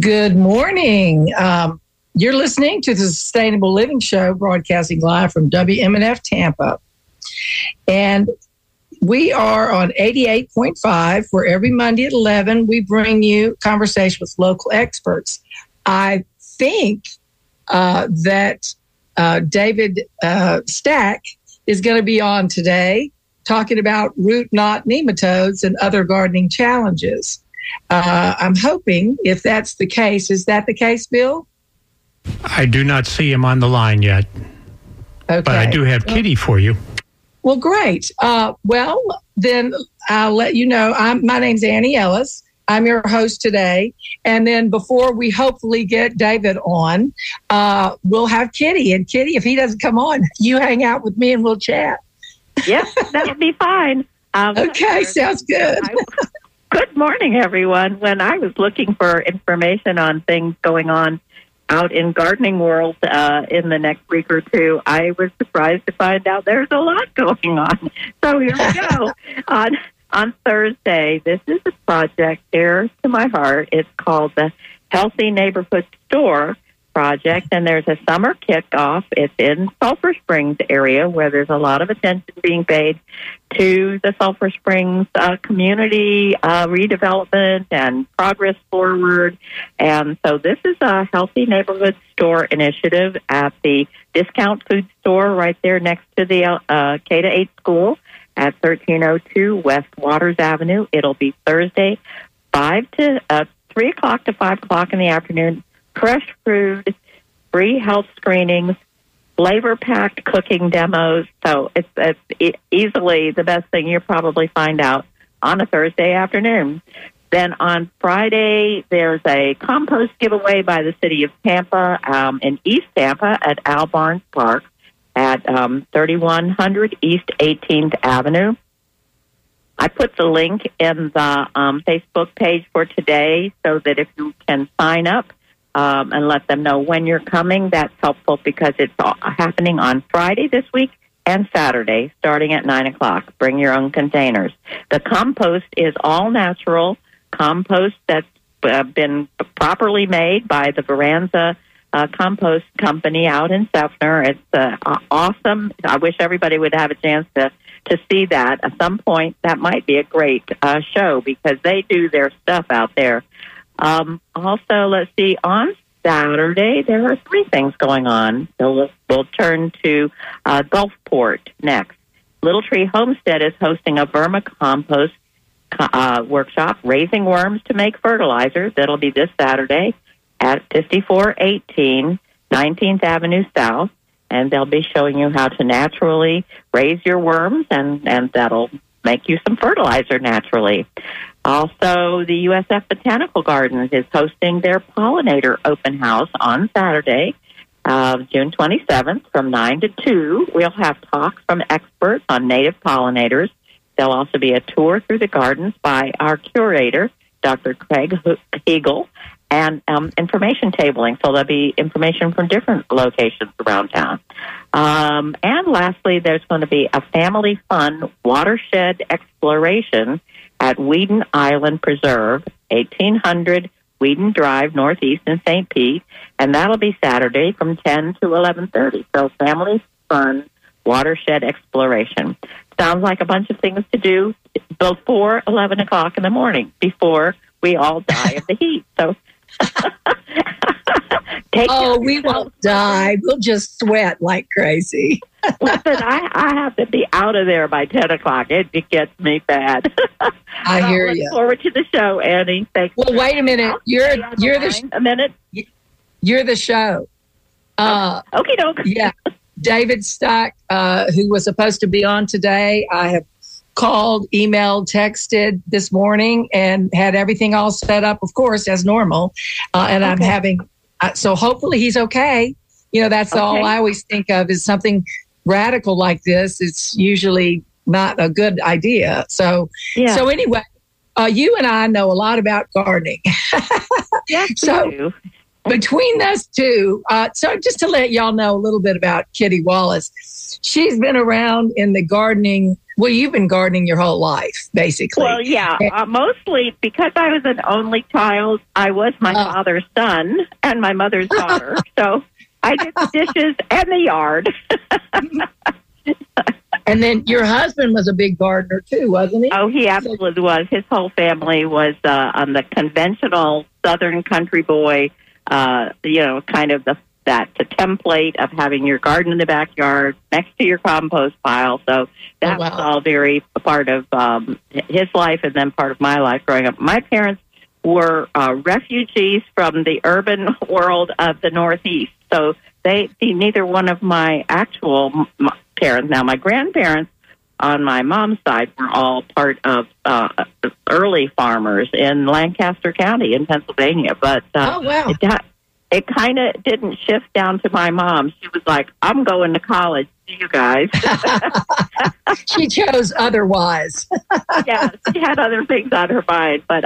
Good morning. You're listening to the Sustainable Living Show, broadcasting live from WMNF Tampa. And we are on 88.5, where every Monday at 11, we bring you conversation with local experts. I think that David Stack is going to be on today talking about root knot nematodes and other gardening challenges. I'm hoping, if that's the case, is that the case, Bill? I do not see him on the line yet. Okay. But I do have Kitty for you. Well, great. Well, then I'll let you know. My name's Annie Ellis. I'm your host today. And then before we hopefully get David on, we'll have Kitty. And Kitty, if he doesn't come on, you hang out with me and we'll chat. Yes, that'll be fine. Okay, sounds good. Good morning, everyone. When I was looking for information on things going on out in gardening world in the next week or two, I was surprised to find out there's a lot going on. So here we go. On Thursday, this is a project dear to my heart. It's called the Healthy Neighborhood Store Project, and there's a summer kickoff. It's in Sulphur Springs area, where there's a lot of attention being paid to the Sulphur Springs community redevelopment and progress forward. And so this is a Healthy Neighborhood Store initiative at the Discount Food Store right there next to the K-8 school at 1302 West Waters Avenue. It'll be Thursday, 3 o'clock to 5 o'clock in the afternoon. Fresh food, free health screenings, flavor-packed cooking demos. So it's easily the best thing you'll probably find out on a Thursday afternoon. Then on Friday, there's a compost giveaway by the city of Tampa in East Tampa at Al Barnes Park at 3100 East 18th Avenue. I put the link in the Facebook page for today so that if you can sign up, and let them know when you're coming. That's helpful because it's happening on Friday this week and Saturday, starting at 9 o'clock. Bring your own containers. The compost is all natural compost that's been properly made by the Veranza Compost Company out in Seffner. It's awesome. I wish everybody would have a chance to see that. At some point, that might be a great show because they do their stuff out there. Also, let's see, on Saturday, there are 3 things going on. So we'll turn to Gulfport next. Little Tree Homestead is hosting a vermicompost workshop, Raising Worms to Make Fertilizer. That'll be this Saturday at 5418 19th Avenue South. And they'll be showing you how to naturally raise your worms, and that'll make you some fertilizer naturally. Also, the USF Botanical Gardens is hosting their pollinator open house on Saturday, June 27th from 9 to 2. We'll have talks from experts on native pollinators. There'll also be a tour through the gardens by our curator, Dr. Craig Hegel, and information tabling. So there'll be information from different locations around town. And lastly, there's going to be a family fun watershed exploration at Whedon Island Preserve, 1800 Whedon Drive, Northeast in St. Pete, and that'll be Saturday from 10 to 11:30. So family fun watershed exploration. Sounds like a bunch of things to do before 11 o'clock in the morning, before we all die of the heat. So we won't die. We'll just sweat like crazy. Listen, I have to be out of there by 10 o'clock. It gets me bad. I hear you. Look forward to the show, Annie. Thank you. Well, wait a minute. You're a minute. You're the show. Okie doke. Yeah. David Stack, who was supposed to be on today, I have called, emailed, texted this morning and had everything all set up, of course, as normal. And I'm having, so hopefully he's okay. You know, that's all I always think of is something radical like this. It's usually not a good idea. So anyway, you and I know a lot about gardening. Yes, so we do. Between us two, so just to let y'all know a little bit about Kitty Wallace, she's been around in the gardening Well, you've been gardening your whole life, basically. Well, yeah, mostly because I was an only child. I was my father's son and my mother's daughter. So I did the dishes and the yard. And then your husband was a big gardener too, wasn't he? Oh, he absolutely was. His whole family was on the conventional Southern country boy, kind of the template of having your garden in the backyard next to your compost pile. So that was all very a part of his life and then part of my life growing up. My parents were refugees from the urban world of the Northeast. So neither one of my actual parents, now my grandparents on my mom's side were all part of early farmers in Lancaster County in Pennsylvania. But it kind of didn't shift down to my mom. She was like, I'm going to college. See you guys. She chose otherwise. Yeah, she had other things on her mind. But,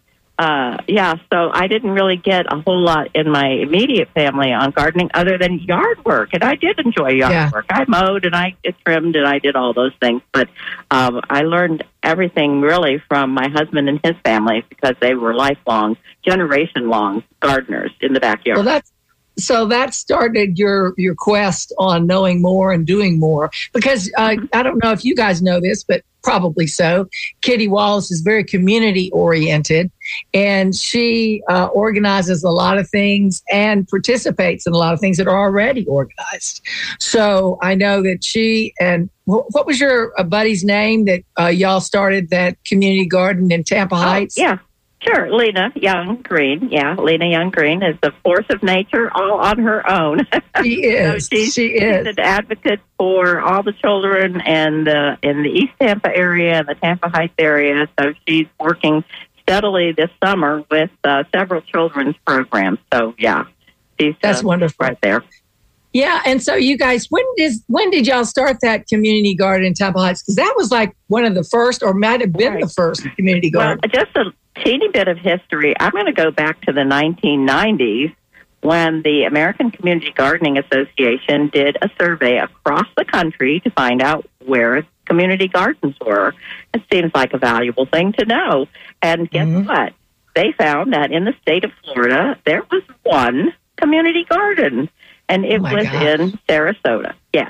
so I didn't really get a whole lot in my immediate family on gardening other than yard work. And I did enjoy yard work. I mowed and I trimmed and I did all those things. But I learned everything really from my husband and his family because they were lifelong, generation-long gardeners in the backyard. Well, so that started your quest on knowing more and doing more. Because I don't know if you guys know this, but probably so. Kitty Wallace is very community-oriented, and she organizes a lot of things and participates in a lot of things that are already organized. So I know that she and what was your buddy's name that y'all started that community garden in Tampa Heights? Yeah. Sure, Lena Young Green. Yeah, Lena Young Green is a force of nature all on her own. She is. She's an advocate for all the children in the East Tampa area and the Tampa Heights area. So she's working steadily this summer with several children's programs. So that's wonderful right there. Yeah, and so you guys, when did y'all start that community garden in Tampa Heights? Because that was like one of the first, or might have been the first community garden. Well, just a teeny bit of history. I'm going to go back to the 1990s when the American Community Gardening Association did a survey across the country to find out where community gardens were. It seems like a valuable thing to know. And guess what? They found that in the state of Florida, there was one community garden, and it was in Sarasota. Yes.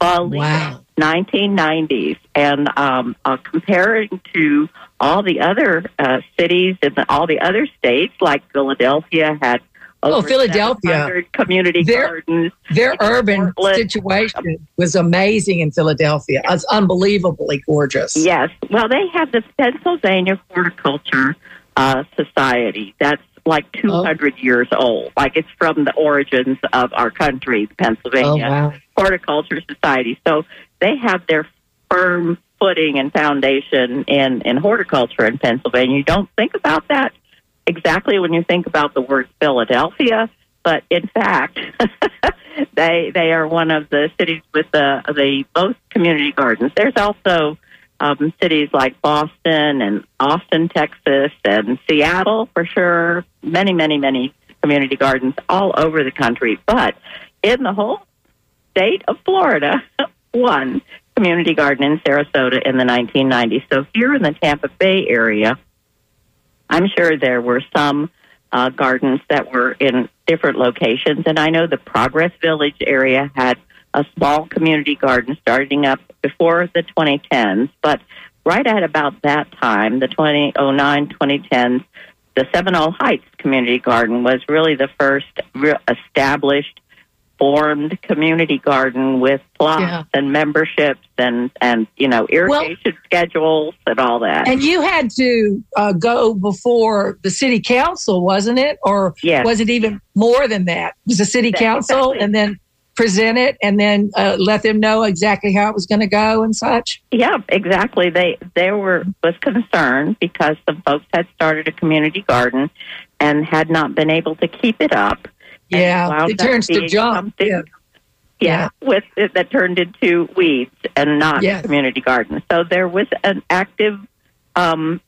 1990s. And comparing to all the other cities and all the other states, like Philadelphia had over Philadelphia community gardens. Their urban situation was amazing in Philadelphia. It's unbelievably gorgeous. Yes. Well, they have the Pennsylvania Horticulture Society. That's like 200 years old. Like it's from the origins of our country, Pennsylvania Horticulture Society. So they have their firm footing and foundation in horticulture in Pennsylvania. You don't think about that exactly when you think about the word Philadelphia, but in fact, they are one of the cities with the most community gardens. There's also cities like Boston and Austin, Texas, and Seattle for sure. Many, many, many community gardens all over the country. But in the whole state of Florida, one community garden in Sarasota in the 1990s. So here in the Tampa Bay area, I'm sure there were some gardens that were in different locations. And I know the Progress Village area had a small community garden starting up before the 2010s. But right at about that time, the 2009, 2010s, the Seminole Heights Community Garden was really the first established, formed community garden with plots and memberships and irrigation schedules and all that. And you had to go before the city council, wasn't it? Or was it even more than that? It was the city council and then present it and then let them know exactly how it was going to go and such? Yeah, exactly. They was concerned because some folks had started a community garden and had not been able to keep it up. Yeah, it turns to junk. With it, that turned into weeds and not community gardens. So there was an active concern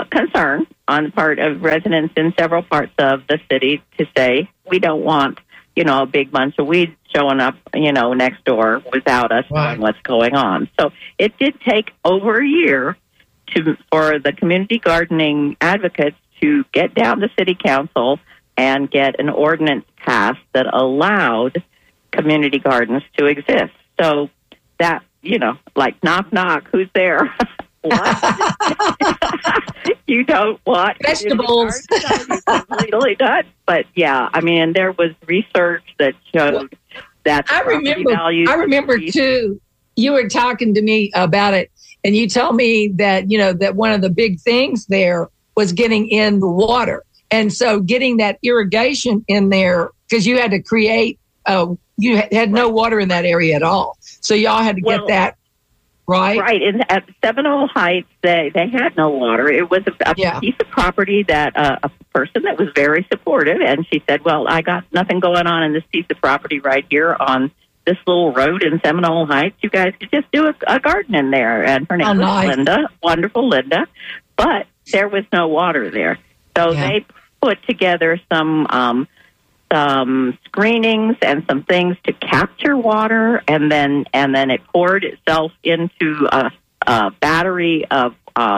on the part of residents in several parts of the city to say, we don't want a big bunch of weeds showing up, next door without us knowing what's going on. So it did take over a year for the community gardening advocates to get down to city council and get an ordinance passed that allowed community gardens to exist. So that, like knock, knock, who's there? What? You don't want vegetables. Legally done. But yeah, I mean, there was research that showed that I remember too, you were talking to me about it, and you told me that, that one of the big things there was getting in the water. And so getting that irrigation in there, because you had to create, you had no water in that area at all. So y'all had to get that. Right. At Seminole Heights, they had no water. It was a piece of property that a person that was very supportive, and she said, well, I got nothing going on in this piece of property right here on this little road in Seminole Heights. You guys could just do a garden in there. And her name was Linda, wonderful Linda, but there was no water there. So they put together some screenings and some things to capture water, and then it poured itself into a battery of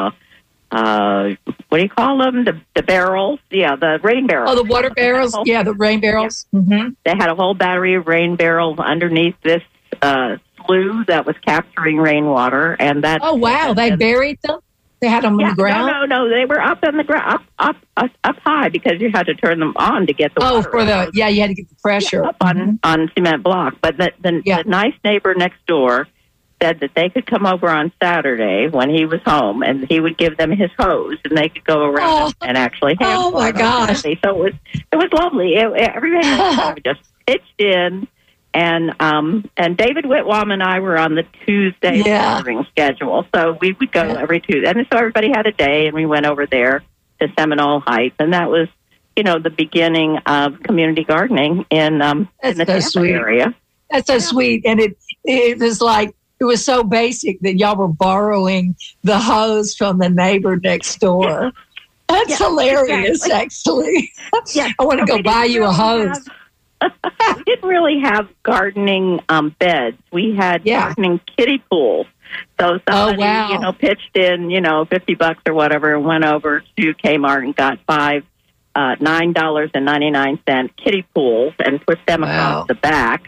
what do you call them? The barrels? Yeah, the rain barrels. Oh, the water barrels? Yeah, the rain barrels. Yeah. Mm-hmm. They had a whole battery of rain barrels underneath this slough that was capturing rainwater, and that. Oh wow! They buried them. They had them on the ground? No. They were up on the ground, up high, because you had to turn them on to get the water. You had to get the pressure. Up on cement block. But the nice neighbor next door said that they could come over on Saturday when he was home, and he would give them his hose, and they could go around and actually have Oh, my gosh. So it was lovely. Everybody was just pitched in. And David Whitwam and I were on the Tuesday gathering schedule, so we would go every Tuesday. And so everybody had a day, and we went over there to Seminole Heights, and that was, the beginning of community gardening in the Tampa area. That's so sweet, and it was like it was so basic that y'all were borrowing the hose from the neighbor next door. That's hilarious, actually. I want to go buy you a hose. We didn't really have gardening beds. We had gardening kiddie pools. So somebody, pitched in, $50 or whatever, and went over to Kmart and got $9.99 kiddie pools and put them across the back.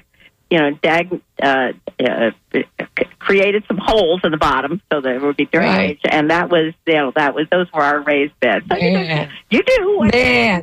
Created some holes in the bottom so there would be drainage, and those were our raised beds. So you do, man.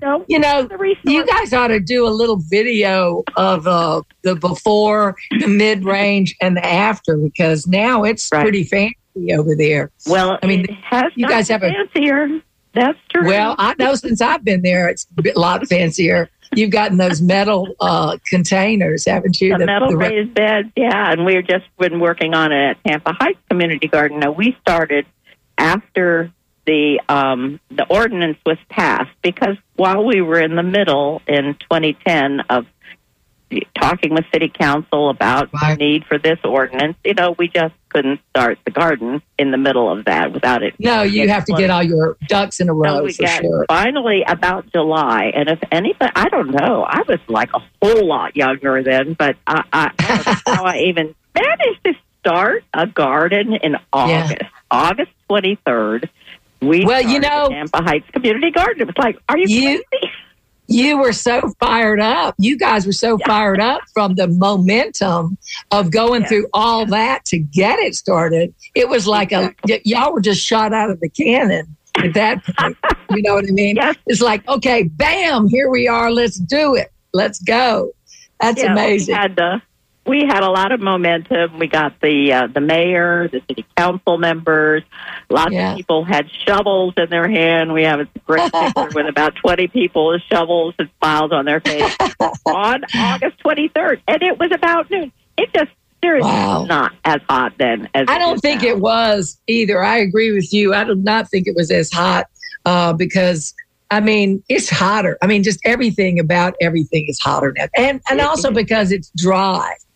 You guys ought to do a little video of the before, the mid range, and the after, because now it's pretty fancy over there. Well, I mean, you guys have fancier. That's true. Well, I know since I've been there, it's a lot fancier. You've gotten those metal containers, haven't you? The metal raised beds, and we've just been working on it at Tampa Heights Community Garden. Now, we started after the ordinance was passed, because while we were in the middle in 2010 of talking with City Council about the need for this ordinance, we just couldn't start the garden in the middle of that without it. No, you have to get all your ducks in a row. So finally about July, and if anybody, I don't know, I was like a whole lot younger then, but I don't know how I even managed to start a garden in August. August 23rd. We started Tampa Heights Community Garden. It was like, are you crazy? You were so fired up. You guys were so fired up from the momentum of going through all that to get it started. It was like y'all were just shot out of the cannon at that point. You know what I mean? Yes. It's like, okay, bam, here we are. Let's do it. Let's go. That's amazing. We had a lot of momentum. We got the mayor, the city council members. Lots of people had shovels in their hand. We have a great picture with about 20 people with shovels and smiles on their face on August 23rd. And it was about noon. It just seriously was not as hot then as I don't think it was either. I agree with you. I do not think it was as hot because it's hotter. Just everything about everything is hotter now. And also because it's dry.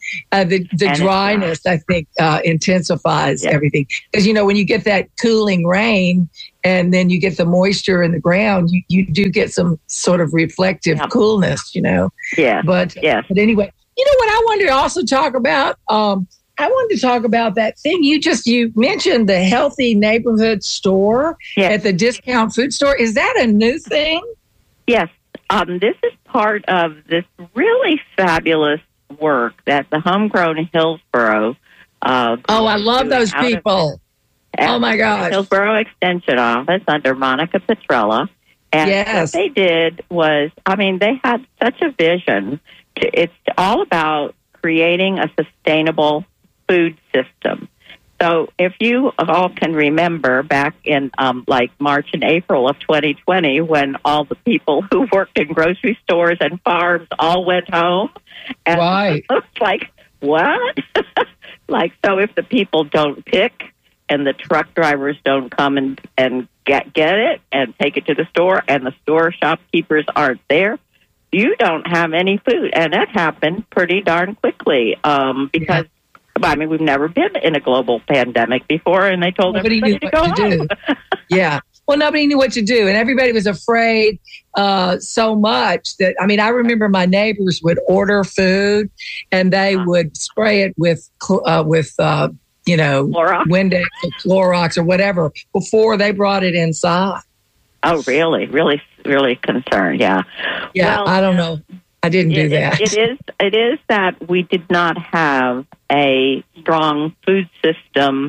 The dryness, I think, intensifies everything. Because, when you get that cooling rain and then you get the moisture in the ground, you do get some sort of reflective coolness, Yeah. But anyway, what I wanted to also talk about? I wanted to talk about that thing you mentioned, the healthy neighborhood store at the discount food store. Is that a new thing? Yes. This is part of this really fabulous work that the Homegrown Hillsborough. I love those people. Oh my gosh. Hillsborough Extension Office under Monica Petrella. And what they did was, they had such a vision. It's all about creating a sustainable food system. So if you all can remember back in March and April of 2020, when all the people who worked in grocery stores and farms all went home, and it's like, what? So if the people don't pick and the truck drivers don't come and get it and take it to the store, and the store shopkeepers aren't there, you don't have any food. And that happened pretty darn quickly because we've never been in a global pandemic before, and they told everybody to go home. Yeah. Well, nobody knew what to do, and everybody was afraid so much that, I remember my neighbors would order food, and they would spray it with Clorox? Windex or Clorox or whatever before they brought it inside. Oh, really? Really, really concerned, yeah. Yeah, well, I don't know. I didn't do that. It is that we did not have a strong food system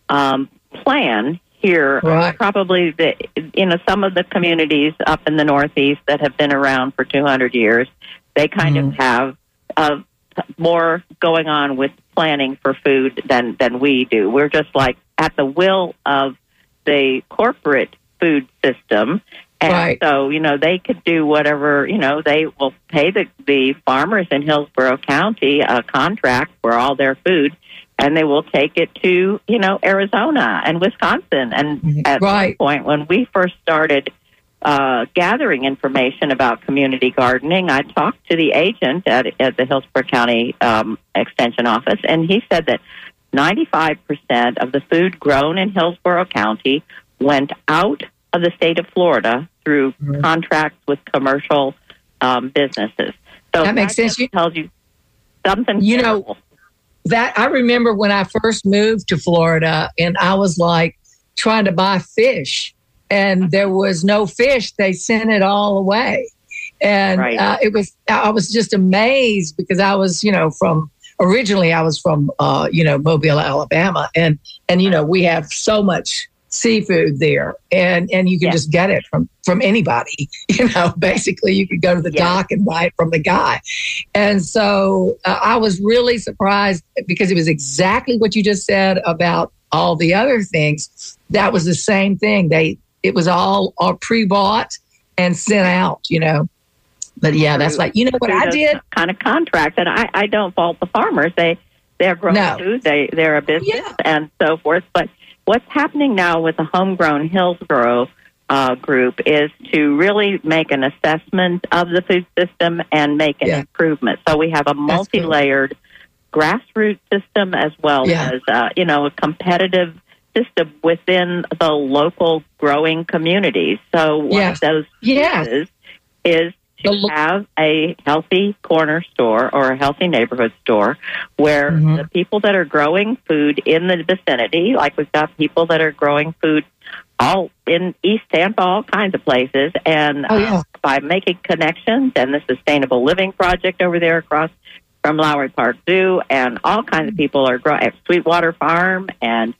plan here. Right. Probably some of the communities up in the Northeast that have been around for 200 years, they kind of have more going on with planning for food than we do. We're just at the will of the corporate food system. And so, they could do whatever, they will pay the farmers in Hillsborough County a contract for all their food, and they will take it to, Arizona and Wisconsin. And at one point, when we first started gathering information about community gardening, I talked to the agent at the Hillsborough County Extension Office, and he said that 95% of the food grown in Hillsborough County went out of the state of Florida through contracts with commercial businesses. So that makes sense. Tells you something. That I remember when I first moved to Florida, and I was trying to buy fish, and there was no fish. They sent it all away, and I was just amazed because I was originally I was from Mobile, Alabama, and we have so much seafood there, and you can just get it from anybody. Basically you could go to the dock and buy it from the guy. And so I was really surprised because it was exactly what you just said about all the other things. That was the same thing. It was all pre-bought and sent out, But that's what I did. Kind of contract, and I don't fault the farmers. They're growing food. They're a business and so forth. But what's happening now with the Homegrown Hillsborough group is to really make an assessment of the food system and make an improvement. So we have a multi-layered grassroots system as well as a competitive system within the local growing communities. So one of those pieces is to have a healthy corner store or a healthy neighborhood store where the people that are growing food in the vicinity, like we've got people that are growing food all in East Tampa, all kinds of places, and by making connections, and the Sustainable Living Project over there across from Lowry Park Zoo, and all kinds of people are growing at Sweetwater Farm and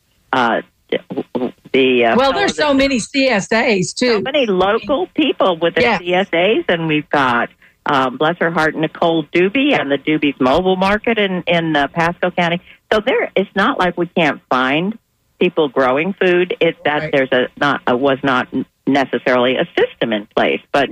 there's so many CSAs too. So many local people with the CSAs, and we've got bless her heart, Nicole Doobie and the Doobie's Mobile Market in Pasco County. So it's not like we can't find people growing food. It's that there's was not necessarily a system in place. But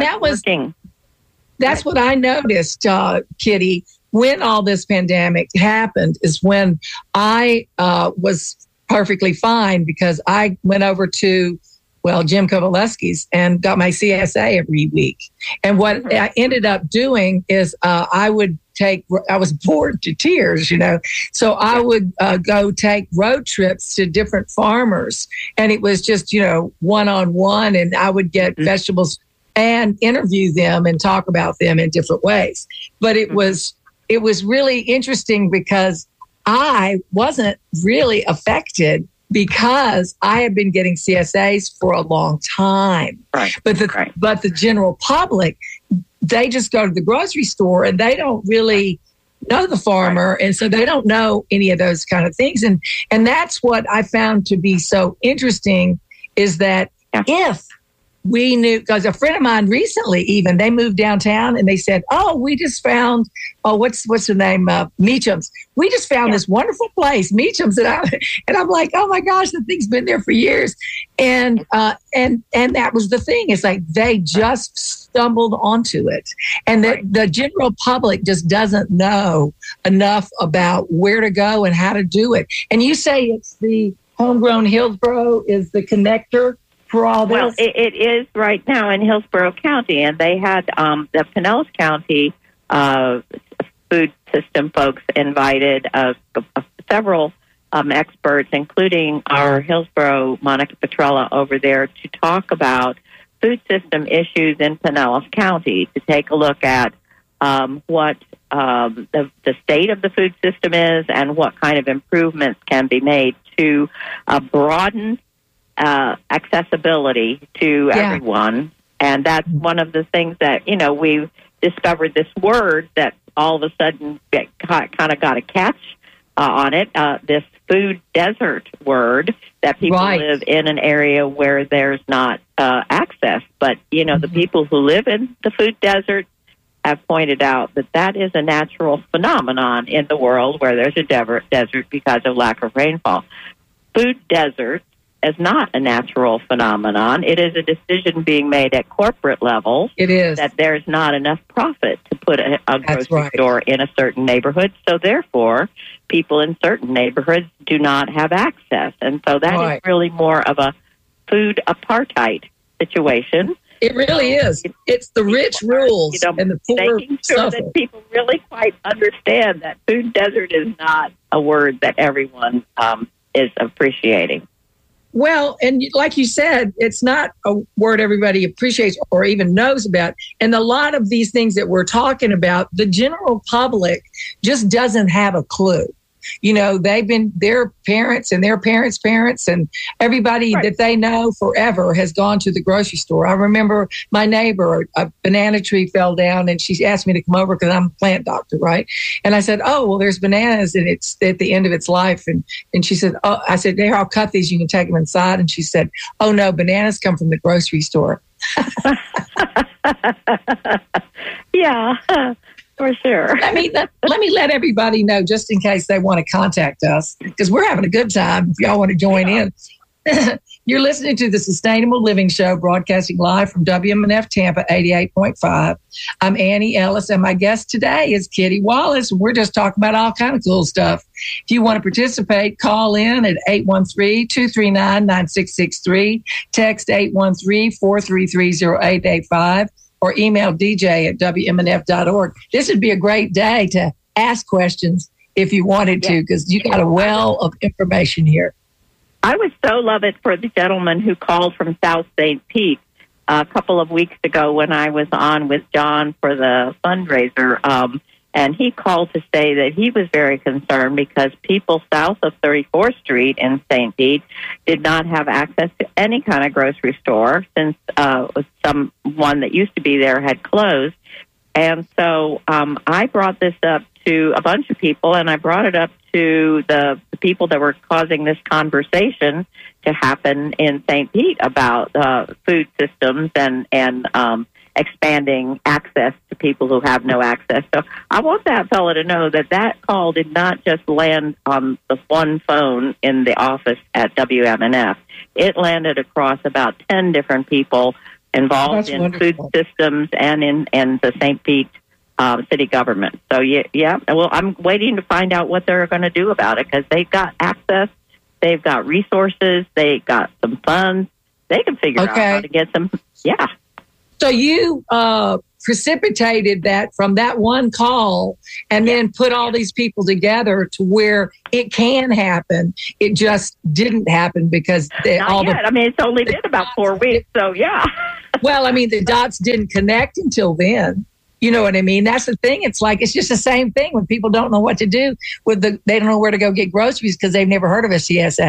that's what I noticed, Kitty, when all this pandemic happened, is when I was perfectly fine because I went over to, Jim Kovaleski's and got my CSA every week. And what I ended up doing is I would I was bored to tears, So I would go take road trips to different farmers, and it was just, one-on-one, and I would get vegetables and interview them and talk about them in different ways. But it was really interesting because I wasn't really affected because I had been getting CSAs for a long time. Right. But the general public, they just go to the grocery store and they don't really know the farmer. And so they don't know any of those kind of things. And that's what I found to be so interesting is that if we knew, because a friend of mine recently even, they moved downtown and they said, we just found, what's the name? Meacham's. We just found this wonderful place, Meacham's. And I'm like, oh my gosh, the thing's been there for years. And that was the thing. It's like they just stumbled onto it. And the general public just doesn't know enough about where to go and how to do it. And you say it's the Homegrown Hillsborough is the connector for all this? Well, it is right now in Hillsborough County, and they had the Pinellas County food system folks invited several experts, including our Hillsborough Monica Petrella over there, to talk about food system issues in Pinellas County, to take a look at what the state of the food system is and what kind of improvements can be made to broaden accessibility to everyone. And that's one of the things that, we've discovered this word that all of a sudden kind of got a catch on it, this food desert word, that people live in an area where there's not access. But, the people who live in the food desert have pointed out that is a natural phenomenon in the world where there's a desert because of lack of rainfall. Food desert is not a natural phenomenon. It is a decision being made at corporate level. It is. That there's not enough profit to put a grocery store in a certain neighborhood. So therefore, people in certain neighborhoods do not have access. And so that is really more of a food apartheid situation. It really is. It's the rich rules and the poor making sure suffer. that people really quite understand that food desert is not a word that everyone is appreciating. Well, and like you said, it's not a word everybody appreciates or even knows about. And a lot of these things that we're talking about, the general public just doesn't have a clue. They've been their parents and their parents' parents and everybody that they know forever has gone to the grocery store. I remember my neighbor, a banana tree fell down and she asked me to come over because I'm a plant doctor, right? And I said, there's bananas and it's at the end of its life. And she said, I said, there, I'll cut these. You can take them inside. And she said, oh no, bananas come from the grocery store. Yeah. For sure. Let me let everybody know, just in case they want to contact us, because we're having a good time. If y'all want to join in, you're listening to the Sustainable Living Show, broadcasting live from WMNF Tampa 88.5. I'm Annie Ellis, and my guest today is Kitty Wallace. We're just talking about all kind of cool stuff. If you want to participate, call in at 813-239-9663, text 813-433-0885. or email dj@wmnf.org. This would be a great day to ask questions if you wanted to, because you got a well of information here. I would so love it for the gentleman who called from South St. Pete a couple of weeks ago when I was on with John for the fundraiser. And he called to say that he was very concerned because people south of 34th Street in St. Pete did not have access to any kind of grocery store since one that used to be there had closed. And so I brought this up to a bunch of people, and I brought it up to the people that were causing this conversation to happen in St. Pete about food systems and expanding access to people who have no access. So I want that fellow to know that call did not just land on the one phone in the office at WMNF. It landed across about 10 different people involved in food systems and in the St. Pete city government. So, well, I'm waiting to find out what they're going to do about it, because they've got access, they've got resources, they've got some funds. They can figure out how to get some, So you precipitated that from that one call and then put all these people together to where it can happen. It just didn't happen because it's only been about 4 weeks, so yeah. Well, I mean, the dots didn't connect until then. You know what I mean? That's the thing. It's like, it's just the same thing when people don't know what to do they don't know where to go get groceries because they've never heard of a CSA.